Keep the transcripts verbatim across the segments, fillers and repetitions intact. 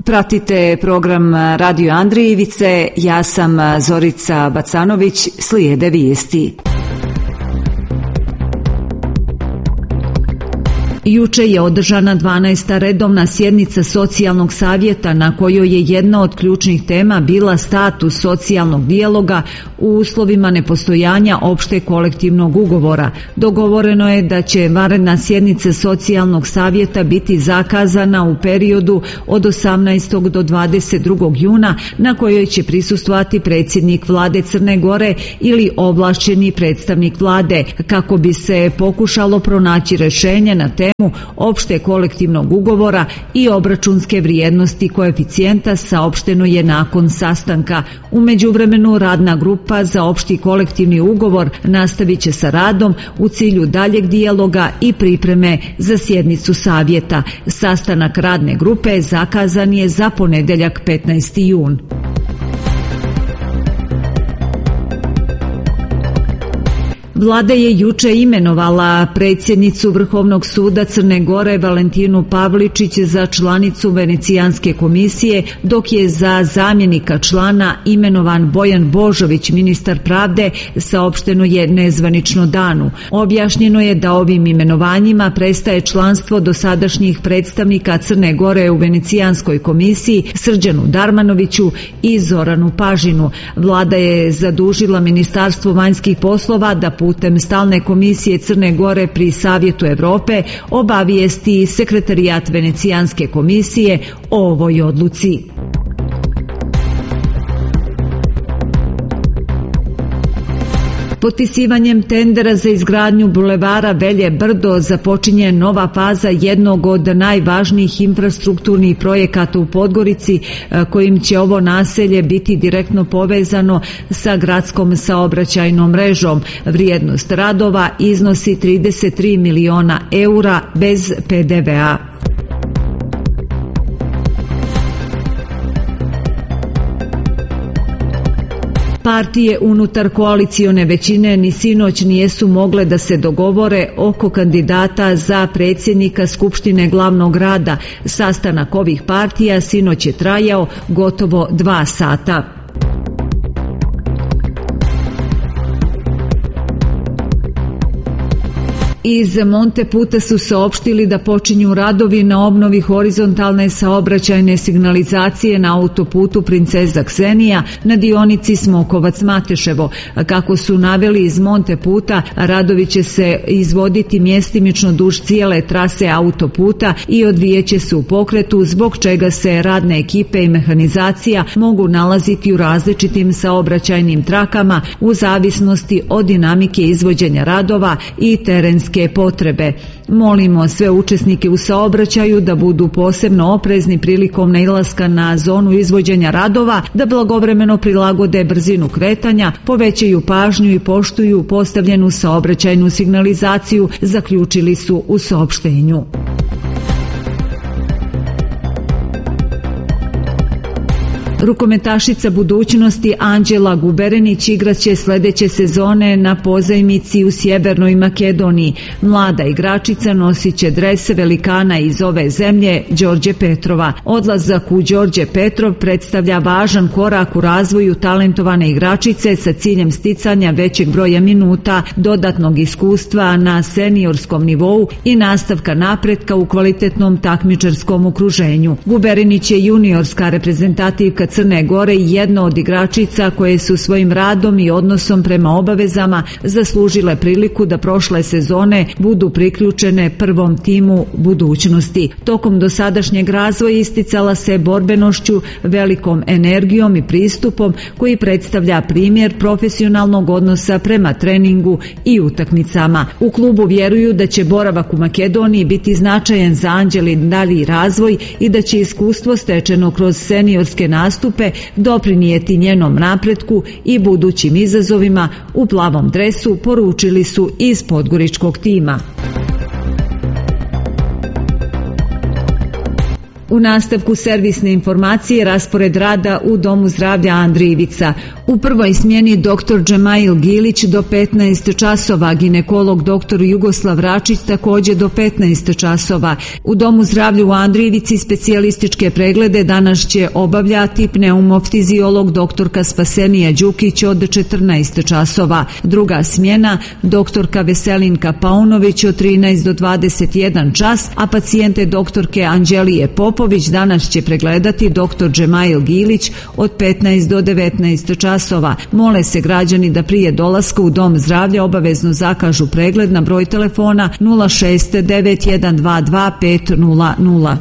Pratite program Radio Andrijevice, ja sam Zorica Bacanović, slijede vijesti. Juče je održana dvanaesta redovna sjednica Socijalnog savjeta na kojoj je jedna od ključnih tema bila status socijalnog dijaloga u uslovima nepostojanja opšte kolektivnog ugovora. Dogovoreno je da će vanredna sjednica Socijalnog savjeta biti zakazana u periodu od osamnaestog do dvadeset drugog juna na kojoj će prisustvovati predsjednik vlade Crne Gore ili ovlašćeni predstavnik vlade kako bi se pokušalo pronaći rješenje na temu opšte kolektivnog ugovora i obračunske vrijednosti koeficijenta saopšteno je nakon sastanka. U međuvremenu radna grupa za opšti kolektivni ugovor nastavit će sa radom u cilju daljeg dijaloga i pripreme za sjednicu savjeta. Sastanak radne grupe zakazan je za ponedjeljak petnaesti jun. Vlada je juče imenovala predsjednicu Vrhovnog suda Crne Gore Valentinu Pavličić za članicu Venecijanske komisije, dok je za zamjenika člana imenovan Bojan Božović, ministar pravde, saopšteno je nezvanično danu. Objašnjeno je da ovim imenovanjima prestaje članstvo dosadašnjih predstavnika Crne Gore u Venecijanskoj komisiji Srđanu Darmanoviću i Zoranu Pažinu. Vlada je zadužila Ministarstvo vanjskih poslova da putem stalne komisije Crne Gore pri Savjetu Evrope obavijesti sekretarijat Venecijanske komisije o ovoj odluci. Potpisivanjem tendera za izgradnju bulevara Velje Brdo započinje nova faza jednog od najvažnijih infrastrukturnih projekata u Podgorici, kojim će ovo naselje biti direktno povezano sa gradskom saobraćajnom mrežom. Vrijednost radova iznosi trideset tri miliona eura bez pe de ve a. Partije unutar koalicione većine ni sinoć nijesu mogle da se dogovore oko kandidata za predsjednika Skupštine glavnog grada. Sastanak ovih partija sinoć je trajao gotovo dva sata. Iz Monteputa su saopštili da počinju radovi na obnovi horizontalne saobraćajne signalizacije na autoputu Princeza Ksenija na dionici Smokovac-Mateševo. Kako su naveli iz Monteputa, radovi će se izvoditi mjestimično duž cijele trase autoputa i odvijeće se u pokretu, zbog čega se radne ekipe i mehanizacija mogu nalaziti u različitim saobraćajnim trakama u zavisnosti od dinamike izvođenja radova i terenske potrebe. Molimo sve učesnike u saobraćaju da budu posebno oprezni prilikom nailaska na zonu izvođenja radova, da blagovremeno prilagode brzinu kretanja, povećaju pažnju i poštuju postavljenu saobraćajnu signalizaciju, zaključili su u saopštenju. Rukometašica budućnosti Anđela Guberenić igraće sljedeće sezone na pozajmici u Sjevernoj Makedoniji. Mlada igračica nosit će dres velikana iz ove zemlje Đorđe Petrova. Odlazak u Đorđe Petrov predstavlja važan korak u razvoju talentovane igračice sa ciljem sticanja većeg broja minuta, dodatnog iskustva na seniorskom nivou i nastavka napretka u kvalitetnom takmičarskom okruženju. Guberenić je juniorska reprezentativka Crne Gore i jedna od igračica koje su svojim radom i odnosom prema obavezama zaslužile priliku da prošle sezone budu priključene prvom timu budućnosti. Tokom dosadašnjeg razvoja isticala se borbenošću, velikom energijom i pristupom koji predstavlja primjer profesionalnog odnosa prema treningu i utakmicama. U klubu vjeruju da će boravak u Makedoniji biti značajan za Anđelin dalji razvoj i da će iskustvo stečeno kroz seniorske nastupe doprinijeti njenom napretku i budućim izazovima u plavom dresu, poručili su iz podgoričkog tima. U nastavku servisne informacije raspored rada u Domu zdravlja Andrijevica. U prvoj smjeni doktor Džemail Gilić do petnaest časova, ginekolog doktor Jugoslav Račić također do petnaest časova. U Domu zdravlja u Andrijevici specijalističke preglede danas će obavljati pneumoftiziolog doktorka Spasenija Đukić od četrnaest časova. Druga smjena doktorka Veselinka Paunović od trinaest do dvadeset jedan čas, a pacijente doktorke Anđelije Popović danas će pregledati doktor Džemail Gilić od petnaest do devetnaest časova. Mole se građani da prije dolaska u Dom zdravlja obavezno zakažu pregled na broj telefona nula šest devet jedan dva dva pet nula nula.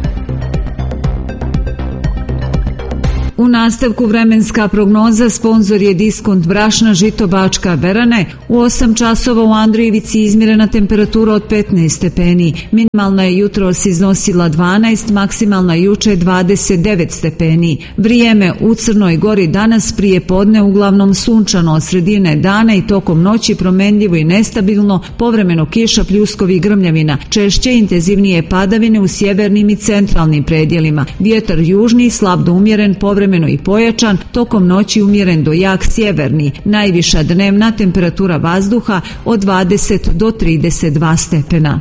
U nastavku vremenska prognoza, sponzor je Diskont brašna Žito Bačka Berane. U osam časova u Andrijevici izmjerena temperatura od petnaest stepeni. Minimalna je jutros iznosila dvanaest, maksimalna juče dvadeset devet stepeni. Vrijeme u Crnoj Gori danas prije podne uglavnom sunčano, od sredine dana i tokom noći promenljivo i nestabilno, povremeno kiša, pljuskovi i grmljavina. Češće intenzivnije padavine u sjevernim i centralnim predjelima. Vjetar južni, slab do umjeren, povremeno i pojačan, tokom noći umjeren do jak sjeverni. Najviša dnevna temperatura vazduha od dvadeset do trideset dva stepena.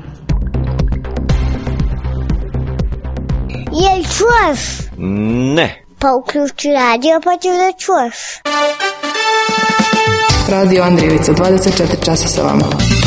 Jel čuješ? Ne. Pa uključi radio pa ćeš da čuješ. Radio Andrijevica, dvadeset četiri časa sa vama.